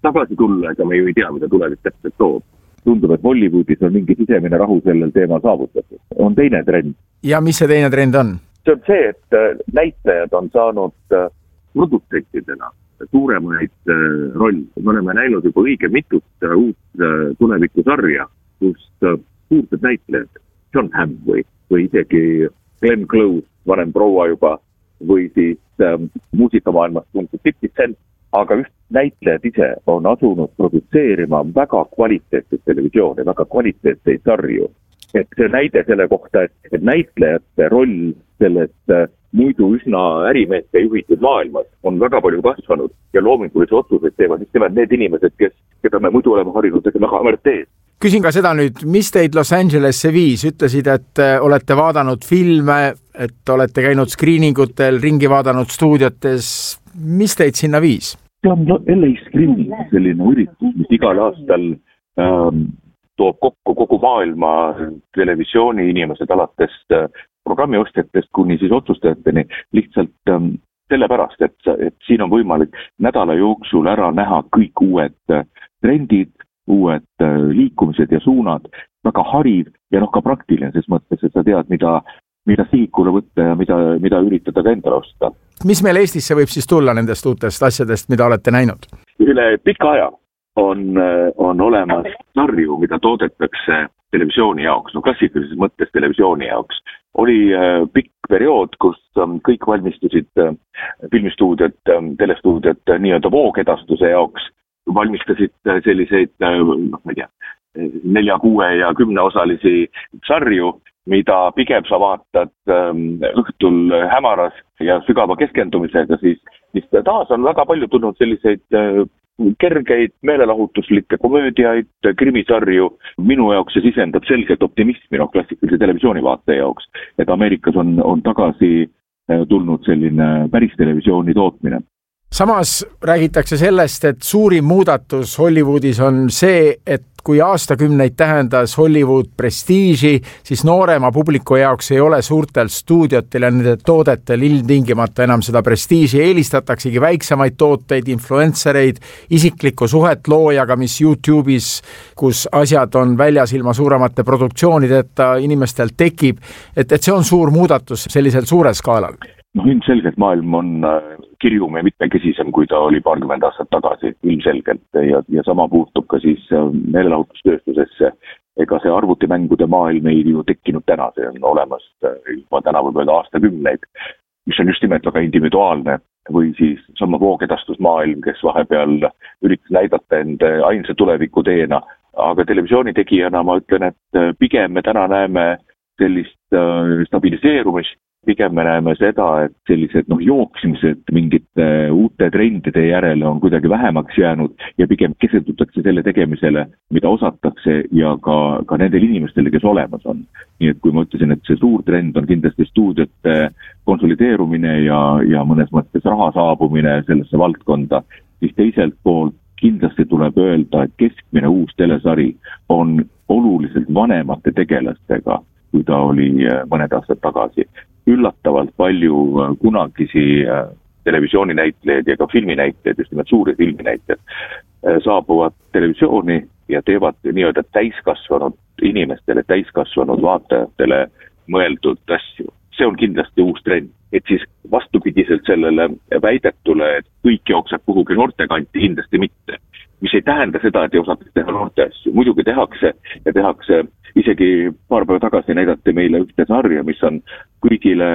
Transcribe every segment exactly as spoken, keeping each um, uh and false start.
tagasi tulla, ega me ju ei tea, mida tulevik täpselt toob. Tundub, et Hollywoodis on mingi sisemine rahu sellel teemal saavutatud. On teine trend. Ja mis see teine trend on? See on see, et näitlejad on saanud produtsentidena suuremaid rolli. Me oleme näinud juba õige mitut uut tulevikusarja, kus suurted näitlejad, John Hamm või, või isegi Glenn Close, vanem proua juba, või siis ähm, muusikamaailmast tuntud fifty cent, aga just näitlejad ise on asunud produtseerima väga kvaliteetseid televisioone, väga kvaliteetseid sarju. Et see näide selle kohta, et, et näitlejate roll sellest äh, muidu üsna ärimeeste juhitud maailmas on väga palju kasvanud ja loomingulisi otsuseid teevad just nimelt need inimesed, kes, keda me muidu oleme harinud tegema kamerteed. Küsin ka seda nüüd, mis teid Los Angelesse viis? Ütlesid, et olete vaadanud filme, et olete käinud screeningutel, ringi vaadanud stuudiotes. Mis teid sinna viis? See on L A Screening, selline üritus, mis igal aastal ähm, toob kokku kogu maailma televisiooni inimesed alates äh, programmiostjatest kuni siis otsustajateni lihtsalt ähm, sellepärast, et, et siin on võimalik nädala jooksul ära näha kõik uued äh, trendid, uued äh, liikumised ja suunad, väga hariv ja noh ka praktiline, ses mõttes, et sa tead, mida, mida sihikule võtta ja mida, mida üritada ka endale osta. Mis meil Eestisse võib siis tulla nendest uutest asjadest, mida olete näinud? Üle pika aja on, on olemas sarju, mida toodetakse televisiooni jaoks, no klassikalises mõttes televisiooni jaoks. Oli äh, pikk periood, kus ähm, kõik valmistusid äh, filmistuudiot, äh, telestuudiot äh, nii-öelda voogedastuse jaoks, valmistasid äh, selliseid, äh, noh, ma ei tea, nelja, kuue ja kümne osalisi sarju, mida pigem sa vaatad ähm, õhtul hämaras ja sügava keskendumisega, siis, siis taas on väga palju tulnud selliseid äh, kergeid, meelelahutuslikke komöödiaid, krimisarju. Minu jaoks see sisendab selgelt optimismi no, klassikalise televisioonivaate jaoks, et Ameerikas on, on tagasi tulnud selline päris televisiooni tootmine. Samas räägitakse sellest, et suurim muudatus Hollywoodis on see, et kui aastakümneid tähendas Hollywood prestiiži, siis noorema publiku jaoks ei ole suurtel stuudiotel ja nende toodetel ilmtingimata enam seda prestiiži. Eelistataksegi väiksemaid tooteid, influencereid, isiklikku suhet loojaga, mis YouTube'is, kus asjad on väljas ilma suuremate produktsioonideta inimestel tekib, et, et see on suur muudatus sellisel suurel skaalal. No ilmselgelt maailm on kirjum ja mitmekesisem, kui ta oli paarkümmend aastat tagasi, ilmselgelt. Ja, ja sama puutub ka siis meelelahutustööstusesse. Ega see arvutimängude maailm ei ju tekkinud täna, see on olemas juba täna võib öelda aastakümneid, mis on just nimelt väga individuaalne. Või siis sama voogedastusmaailm, kes vahepeal üritas näidata end ainsa tuleviku teena. Aga televisiooni tegijana ma ütlen, et pigem me täna näeme sellist stabiliseerumist, pigem me näeme seda, et sellised noh, jooksimised mingite uute trendide järele on kuidagi vähemaks jäänud ja pigem kesendutakse selle tegemisele, mida osatakse ja ka, ka nendel inimestele, kes olemas on. Nii et kui ma ütlesin, et see suur trend on kindlasti stuudiote konsolideerumine ja, ja mõnes mõttes raha saabumine sellesse valdkonda, siis teiselt poolt kindlasti tuleb öelda, et keskmine uus telesari on oluliselt vanemate tegelastega, kui ta oli mõned aastad tagasi. Üllatavalt palju kunagisi televisiooninäitlejaid ja ka filminäitlejaid, just nimelt suuri filminäitlejaid, saabuvad televisiooni ja teevad nii-öelda täiskasvanud inimestele, täiskasvanud vaatajatele mõeldud asju. See on kindlasti uus trend, et siis vastupidiselt sellele väidetule, et kõik jookseb kuhugi noortekanti, kindlasti mitte. Mis ei tähenda seda, et ei osata teha noorte asju. Muidugi tehakse ja tehakse, isegi paar päeva tagasi näidati meile ühte sarja, mis on kõigile,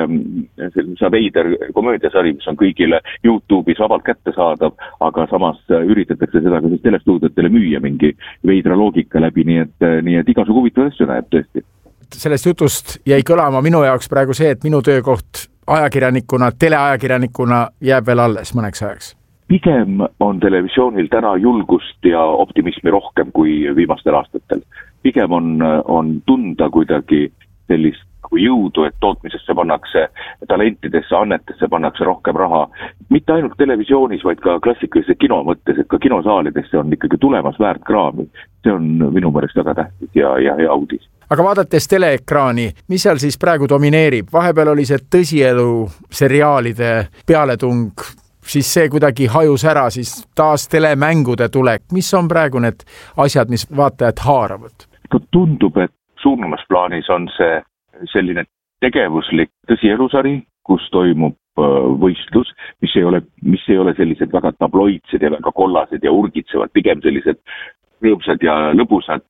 see veider komöödiasari, mis on kõigile YouTube'is vabalt kätte saadav, aga samas üritatakse seda ka siis telestuudiotele müüa mingi veidra loogika läbi, nii et, nii et igasugu huvitav asju näeb tõesti. Sellest jutust jäi kõlama minu jaoks praegu see, et minu töökoht ajakirjanikuna, teleajakirjanikuna jääb veel alles mõneks ajaks. Pigem on televisioonil täna julgust ja optimismi rohkem kui viimastel aastatel. Pigem on, on tunda kuidagi sellist kui jõudu, et tootmisesse pannakse, talentidesse, annetesse pannakse rohkem raha. Mitte ainult televisioonis, vaid ka klassikalise kino mõttes, et ka kinosaalidesse on ikkagi tulemas väärt kraami. See on minu mõrest väga tähtis ja, ja hea uudis. Aga vaadates teleekraani, mis seal siis praegu domineerib? Vahepeal oli see tõsielu seriaalide pealetung, siis see kuidagi hajus ära, siis taas telemängude tulek. Mis on praegu need asjad, mis vaatajad haaravad? Tundub, et suuremas plaanis on see selline tegevuslik tõsielusari, kus toimub võistlus, mis ei ole, mis ei ole sellised väga tabloidsed ja väga kollased ja urgitsevad, pigem sellised rõõmsad ja lõbusad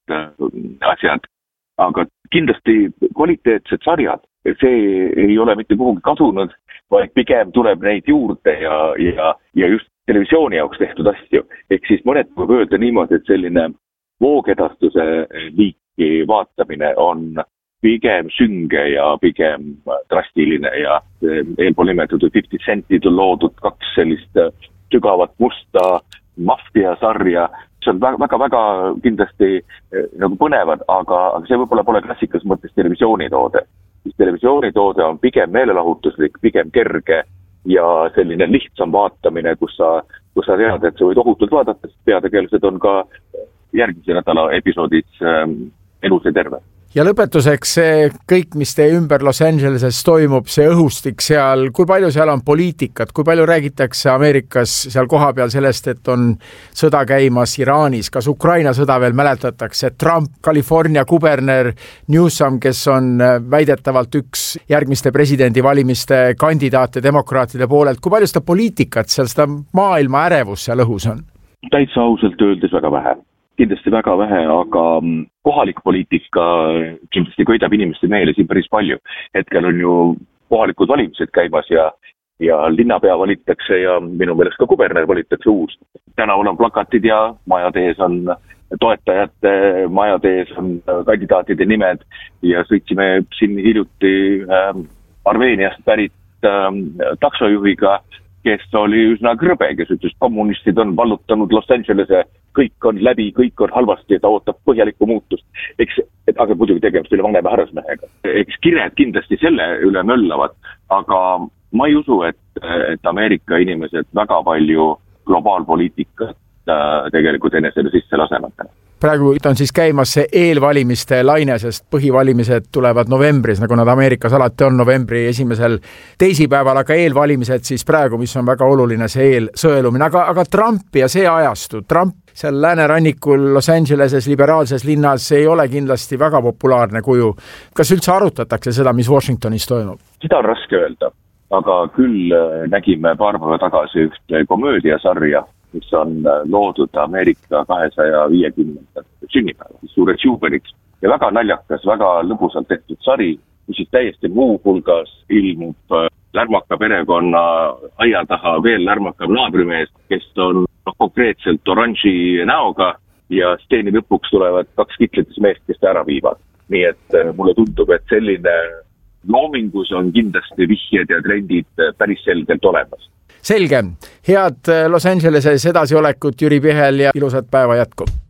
asjad. Aga kindlasti kvaliteetsed sarjad, see ei ole mitte kuhugi kadunud, vaid pigem tuleb neid juurde ja, ja, ja just televisiooni jaoks tehtud asju. Ehk siis mõned võib öelda niimoodi, et selline voogedastuse liiki vaatamine on pigem sünge ja pigem drastiline ja eelpool nimetatud fifty centid on loodud kaks sellist sügavat musta mafia-sarja, mis on väga-väga kindlasti nagu põnevad, aga, aga see võib-olla pole klassikas mõttes televisioonitoode. Siis televisioonitoode on pigem meelelahutuslik, pigem kerge ja selline lihtsam vaatamine, kus sa, kus sa tead, et sa võid ohutult vaadata, sest peategelased on ka järgmise nädala episoodis ähm, elus ja terve. Ja lõpetuseks see kõik, mis teie ümber Los Angeleses toimub, see õhustik seal, kui palju seal on poliitikat, kui palju räägitakse Ameerikas seal kohapeal sellest, et on sõda käimas Iraanis, kas Ukraina sõda veel mäletatakse, Trump, California kuberner Newsom, kes on väidetavalt üks järgmiste presidendivalimiste kandidaate demokraatide poolelt, kui palju seda poliitikat seal, seda maailma ärevus seal õhus on? Täitsa ausalt öeldes väga vähe. Kindlasti väga vähe, aga kohalik poliitika kindlasti köidab inimeste meele siin päris palju. Hetkel on ju kohalikud valimised käimas ja, ja linnapea valitakse ja minu meelest ka kuberner valitakse uus. Tänaval on plakatid ja majade ees on toetajate, majade ees on kandidaatide nimed ja sõitsime siin hiljuti äh, Armeeniast pärit äh, taksojuhiga, kes oli üsna krõbe, kes ütles, kommunistid on vallutanud Los Angelese, kõik on läbi, kõik on halvasti ja ta ootab põhjalikku muutust. Eks, et, aga muidugi tegemist üle vanema härrasmehega. Eks kired kindlasti selle üle möllavad, aga ma ei usu, et, et Ameerika inimesed väga palju globaalpoliitikat äh, tegelikult enesele sisse lasevad. Praegu on siis käimas see eelvalimiste laine, sest põhivalimised tulevad novembris, nagu nad Ameerikas alati on novembri esimesel teisipäeval, aga eelvalimised siis praegu, mis on väga oluline see eelsõelumine. Aga, aga Trump ja see ajastu, Trump seal läänerannikul Los Angeleses liberaalses linnas ei ole kindlasti väga populaarne kuju. Kas üldse arutatakse seda, mis Washingtonis toimub? Seda on raske öelda, aga küll nägime paar päeva tagasi ühte komöödiasarja, mis on loodud Ameerika kahesaja viiekümnenda sünnipäeva, suureks juubeliks. Ja väga naljakas, väga lõbusalt tehtud sari, mis siis täiesti muu hulgas ilmub lärmaka perekonna aia taha veel lärmakam naabrimees, kes on no, konkreetselt oranži näoga ja steeni lõpuks tulevad kaks kitletis meest, kes ta ära viivad. Nii et mulle tundub, et selline loomingus on kindlasti vihjed ja trendid päris selgelt olemas. Selge. Head Los Angeleses edasiolekut, Jüri Pihel ja ilusat päeva jätku!